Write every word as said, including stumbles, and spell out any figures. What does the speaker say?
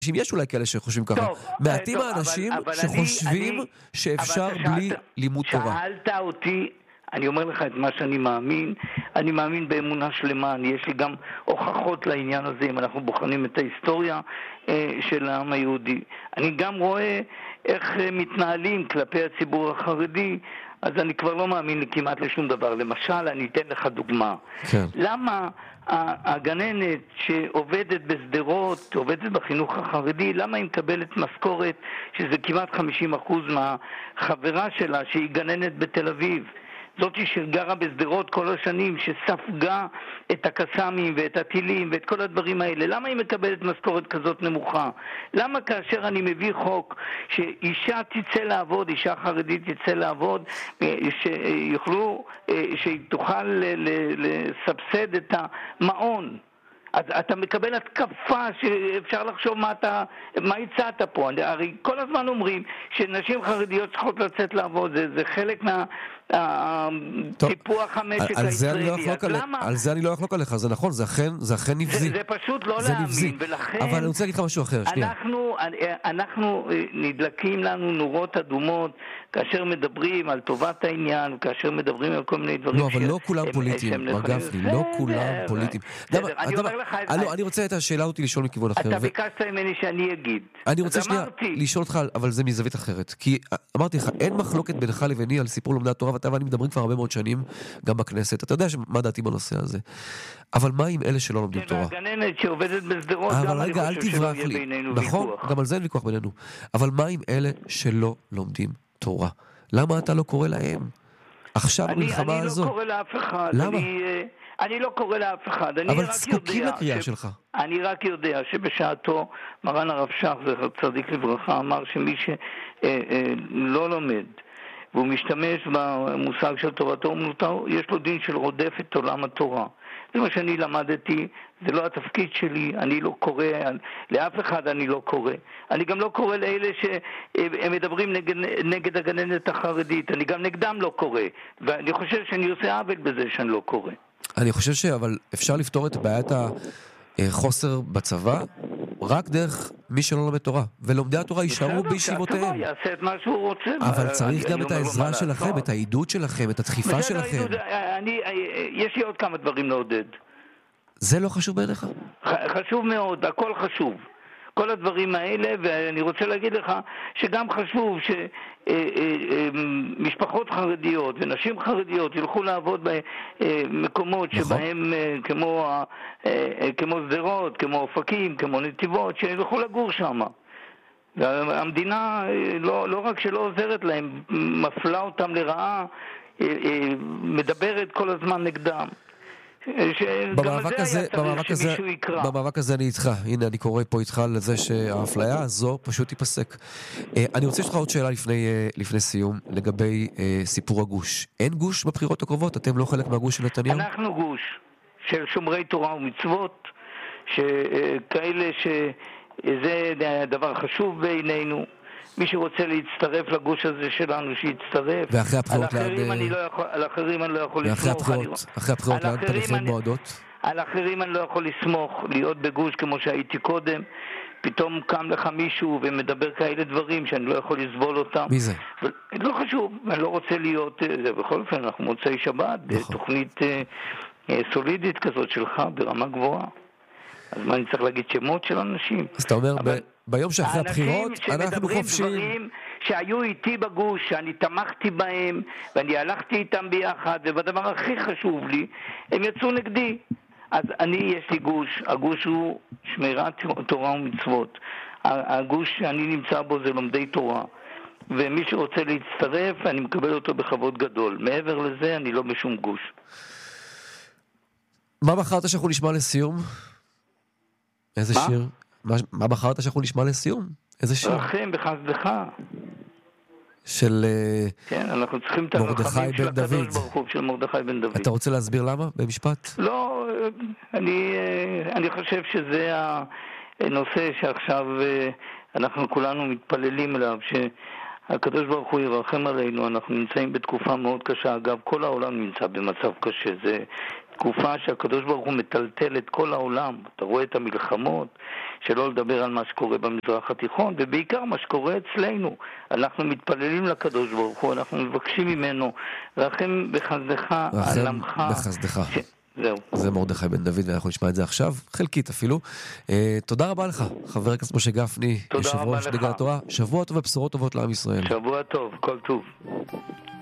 יש אולי כאלה שחושבים ככה. מעטים האנשים שחושבים שאפשר בלי לימוד תורה. שאלת אותי, אני אומר לך את מה שאני מאמין, אני מאמין באמונה שלמה, יש לי גם הוכחות לעניין הזה, אם אנחנו בוחנים את ההיסטוריה של העם היהודי. אני גם רואה איך מתנהלים כלפי הציבור החרדי, אז אני כבר לא מאמין כמעט לשום דבר. למשל, אני אתן לך דוגמה. כן. למה הגננת שעובדת בסדרות, עובדת בחינוך החרדי, למה היא מקבלת משכורת שזה כמעט חמישים אחוז מהחברה שלה שהיא גננת בתל אביב? זאת שגרה בסדרות כל השנים, שספגה את הקסאמים ואת הטילים ואת כל הדברים האלה. למה היא מקבלת משכורת כזאת נמוכה? למה כאשר אני מביא חוק שאישה תצא לעבוד, אישה חרדית תצא לעבוד, שיוכלו, שהיא תוכל לסבסד את המעון, אז אתה מקבל התקפה שאפשר לחשוב מה אתה, מה הצעת פה. הרי כל הזמן אומרים שנשים חרדיות צריכות לצאת לעבוד, זה, זה חלק מה... טיפוח המשק הישראלי. על זה אני לא אחלוק עליך, זה נכון, זה אכן נבזי. זה פשוט לא להאמין, ולכן... אבל אני רוצה להגיד לך משהו אחר, שנייה. אנחנו נדלקים לנו נורות אדומות, כאשר מדברים על טובת העניין, כאשר מדברים על כל מיני דברים... לא, אבל לא כולם פוליטיים, מר גפני, לא כולם פוליטיים. אני אומר לך... אני רוצה את השאלה אותי לשאול מכיוון אחר. אתה ביקשת ממני שאני אגיד. אני רוצה שנייה לשאול אותך, אבל זה מזווית אחרת. כי אמרתי לך, אין מחלוקת בינך לביני על סיפור לומדי התורה, ואתה ואני מדברים כבר הרבה מאוד שנים, גם בכנסת. אתה יודע מה דעתי בנושא הזה. אבל מה עם אלה שלא לומדים תורה? הגננת שעובדת בסדרות, אבל רגע, אל תברח לי. נכון, גם על זה אין ויכוח בינינו. אבל מה עם אלה שלא לומדים תורה? למה אתה לא קורא להם? עכשיו במלחמה הזו. אני לא קורא לאף אחד. למה? אני לא קורא לאף אחד. אבל זקוקים לקריאה שלך. אני רק יודע שבשעתו מרן הרב שך, זכר צדיק לברכה, אמר שמי שלא לומד והוא משתמש במושג של תורתו אומנותו, יש לו דין של רודף את עולם התורה. זה מה שאני למדתי, זה לא התפקיד שלי, אני לא קורא, לאף אחד אני לא קורא. אני גם לא קורא לאלה שהם מדברים נגד, נגד הגננת החרדית, אני גם נגדם לא קורא, ואני חושב שאני עושה עוול בזה שאני לא קורא. אני חושב שאבל אפשר לפתור את בעיית החוסר בצבא רק דרך מי שלא לומד תורה, ולומדי התורה יישארו בישיבותיהם. בסדר, יעשה את מה שהוא רוצה. אבל צריך גם את העזרה שלכם, את העידוד שלכם, את הדחיפה שלכם. יש לי עוד כמה דברים לעודד. זה לא חשוב בעיניך? חשוב מאוד, הכל חשוב. כל הדברים האלה, ואני רוצה להגיד לך שגם חשוב שמשפחות חרדיות ונשים חרדיות ילכו לעבוד במקומות שבהם כמו, כמו סדרות, כמו אופקים, כמו נתיבות, שילכו לגור שם. והמדינה לא, לא רק שלא עוזרת להם, מפלה אותם לרעה, מדברת כל הזמן נגדם. במאבק הזה, במאבק הזה, במאבק הזה אני איתך. הנה, אני קורא פה איתך לזה שהאפליה הזו פשוט תיפסק. אני רוצה לשאול עוד שאלה לפני, לפני סיום, לגבי סיפור הגוש. אין גוש בבחירות הקרובות? אתם לא חלק מהגוש של נתניהו? אנחנו גוש של שומרי תורה ומצוות, שכאלה שזה דבר חשוב בעינינו. מי שרוצה להצטרף לגוש הזה שלנו, שיצטרף. ואחרי הבחירות על אחרים אני לא יכול, על אחרים אני לא יכול לסמוך. ואחרי הבחירות לאן פניכם מועדות? על אחרים אני לא יכול לסמוך, להיות בגוש כמו שהייתי קודם. פתאום קם לך מישהו ומדבר כאלה דברים שאני לא יכול לסבול אותם. מי זה? לא חשוב, אני לא רוצה להיות, זה בכל אופן, אנחנו מוצאי שבת, בתוכנית סולידית כזאת שלך, ברמה גבוהה. אז מה, אני צריך להגיד שמות של אנשים? אז אתה אומר, ביום שאחרי הבחירות, אנחנו חופשים. דברים שהיו איתי בגוש, שאני תמכתי בהם, ואני הלכתי איתם ביחד, ובדבר הכי חשוב לי, הם יצאו נגדי. אז אני, יש לי גוש, הגוש הוא שמירת תורה ומצוות. הגוש שאני נמצא בו זה לומדי תורה. ומי שרוצה להצטרף, אני מקבל אותו בכבוד גדול. מעבר לזה, אני לא בשום גוש. מה בחרת שאנחנו נשמע לסיום? איזה מה? שיר? מה, מה בחרת שאנחנו נשמע לסיום? איזה שיר? רחם בחסדך. של כן, אנחנו צריכים את הרחמים של הקדוש ברוך הוא, של מרדכי בן דוד. אתה רוצה להסביר למה? במשפט? לא, אני, אני חושב שזה הנושא שעכשיו אנחנו כולנו מתפללים אליו, שהקדוש ברוך הוא ירחם עלינו. אנחנו נמצאים בתקופה מאוד קשה, אגב, כל העולם נמצא במצב קשה, זה תקופה שהקדוש ברוך הוא מטלטל את כל העולם. אתה רואה את המלחמות, שלא לדבר על מה שקורה במזרח התיכון, ובעיקר מה שקורה אצלנו. אנחנו מתפללים לקדוש ברוך הוא, אנחנו מבקשים ממנו, רחם בחסדך על עמך. רחם בחסדך. ש... זהו. זה מרדכי בן דוד, ואנחנו נשמע את זה עכשיו, חלקית אפילו. Uh, תודה רבה לך, חבר הכנסת משה גפני, יושב ראש דגל התורה. שבוע טוב ובשורות טובות לעם ישראל. שבוע טוב, כל טוב.